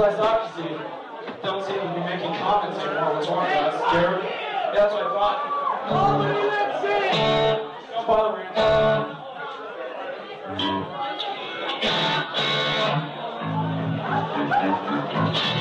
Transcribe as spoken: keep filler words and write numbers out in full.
I thought, because they don't seem to be making comments anymore. What's wrong? That's scary. Yeah, that's what I thought. Oh, that's it! Don't bother me. Thank you.